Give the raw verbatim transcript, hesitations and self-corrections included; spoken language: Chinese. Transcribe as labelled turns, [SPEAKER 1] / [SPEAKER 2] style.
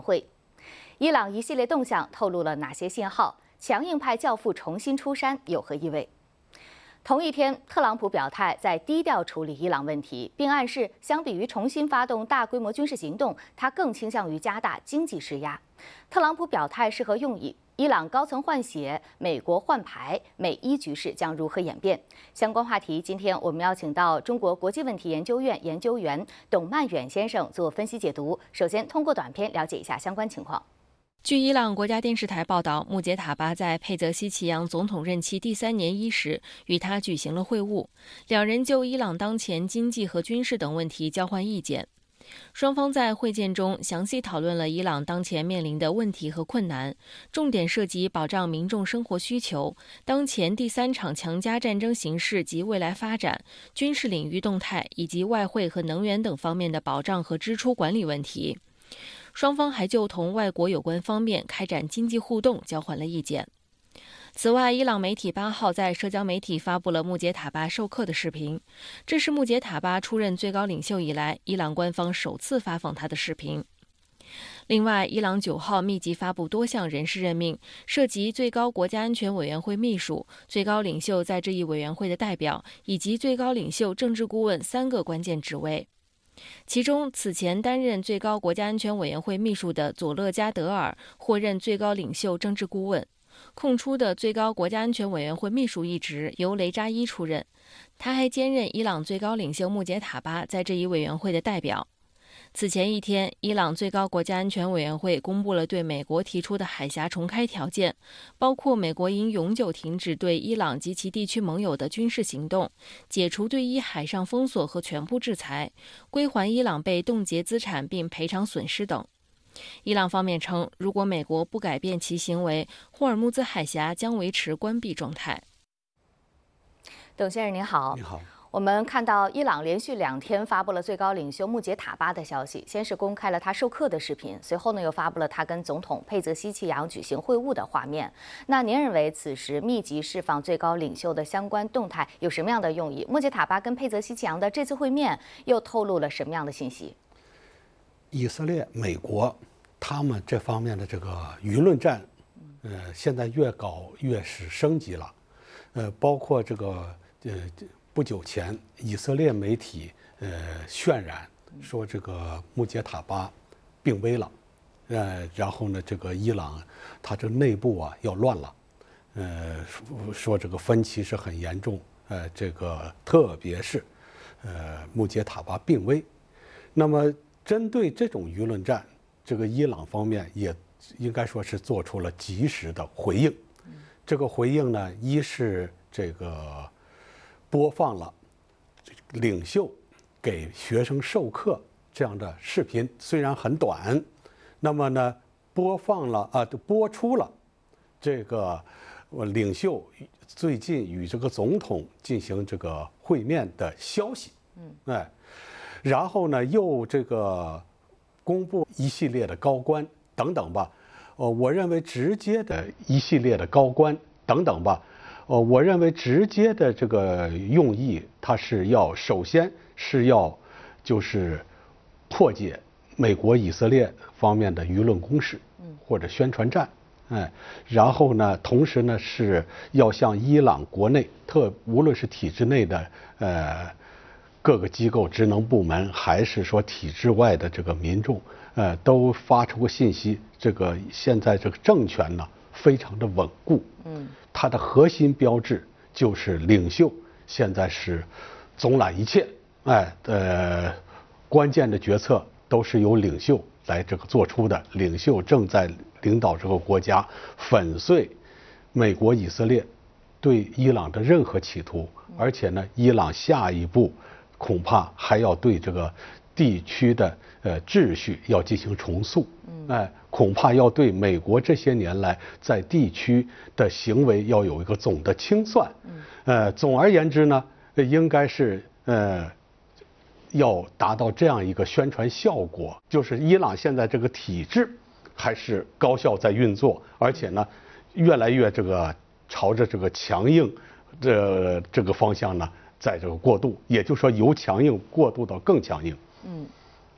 [SPEAKER 1] 会。伊朗一系列动向透露了哪些信号？强硬派教父重新出山有何意味？同一天，特朗普表态在低调处理伊朗问题，并暗示相比于重新发动大规模军事行动，他更倾向于加大经济施压。特朗普表态是何用意？伊朗高层换血，美国换牌，美伊局势将如何演变？相关话题，今天我们邀请到中国国际问题研究院研究员董曼远先生做分析解读。首先，通过短片了解一下相关情况。
[SPEAKER 2] 据伊朗国家电视台报道，穆杰塔巴在佩泽希奇扬总统任期第三年伊始与他举行了会晤，两人就伊朗当前经济和军事等问题交换意见。双方在会见中详细讨论了伊朗当前面临的问题和困难，重点涉及保障民众生活需求、当前第三场强加战争形势及未来发展、军事领域动态以及外汇和能源等方面的保障和支出管理问题。双方还就同外国有关方面开展经济互动交换了意见。此外，伊朗媒体八号在社交媒体发布了穆杰塔巴授课的视频，这是穆杰塔巴出任最高领袖以来，伊朗官方首次发放他的视频。另外，伊朗九号密集发布多项人事任命，涉及最高国家安全委员会秘书、最高领袖在这一委员会的代表以及最高领袖政治顾问三个关键职位。其中，此前担任最高国家安全委员会秘书的佐勒加德尔获任最高领袖政治顾问，空出的最高国家安全委员会秘书一职由雷扎伊出任，他还兼任伊朗最高领袖穆杰塔巴在这一委员会的代表。此前一天，伊朗最高国家安全委员会公布了对美国提出的海峡重开条件，包括美国应永久停止对伊朗及其地区盟友的军事行动，解除对伊海上封锁和全部制裁，归还伊朗被冻结资产并赔偿损失等。伊朗方面称，如果美国不改变其行为，霍尔木兹海峡将维持关闭状态。
[SPEAKER 1] 董先生您好。
[SPEAKER 3] 你好。
[SPEAKER 1] 我们看到伊朗连续两天发布了最高领袖穆杰塔巴的消息，先是公开了他授课的视频，随后呢又发布了他跟总统佩泽希奇扬举行会晤的画面。那您认为此时密集释放最高领袖的相关动态有什么样的用意？穆杰塔巴跟佩泽希奇扬的这次会面又透露了什么样的信息？
[SPEAKER 3] 以色列、美国他们这方面的这个舆论战，呃，现在越搞越是升级了，呃，包括这个呃。不久前，以色列媒体呃渲染说这个穆杰塔巴病危了，呃，然后呢，这个伊朗它这内部啊要乱了，呃，说这个分歧是很严重，呃，这个特别是呃穆杰塔巴病危。那么针对这种舆论战，这个伊朗方面也应该说是做出了及时的回应。这个回应呢，一是这个。播放了领袖给学生授课这样的视频，虽然很短，那么呢，播放了啊，播出了这个领袖最近与这个总统进行这个会面的消息，嗯，哎，然后呢，又这个公布一系列的高官等等吧，呃，我认为直接的一系列的高官等等吧。呃，我认为直接的这个用意，它是要首先是要就是破解美国、以色列方面的舆论攻势，或者宣传战，哎，然后呢，同时呢是要向伊朗国内特无论是体制内的呃各个机构、职能部门，还是说体制外的这个民众，呃，都发出个信息，这个现在这个政权呢非常的稳固，嗯。它的核心标志就是领袖现在是总揽一切，哎，呃，关键的决策都是由领袖来这个做出的。领袖正在领导这个国家粉碎美国、以色列对伊朗的任何企图，而且呢，伊朗下一步恐怕还要对这个地区的呃秩序要进行重塑，哎，恐怕要对美国这些年来在地区的行为要有一个总的清算，呃，总而言之呢，应该是呃要达到这样一个宣传效果，就是伊朗现在这个体制还是高效在运作，而且呢，越来越这个朝着这个强硬这这个方向呢，在这个过渡，也就是说由强硬过渡到更强硬。
[SPEAKER 1] 嗯，